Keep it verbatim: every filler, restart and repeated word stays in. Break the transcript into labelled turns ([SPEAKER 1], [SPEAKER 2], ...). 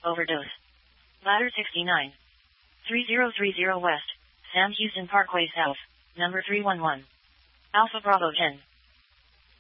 [SPEAKER 1] overdose. Ladder sixty-nine. three zero three zero West, Sam Houston Parkway South, number three one one. Alpha Bravo ten.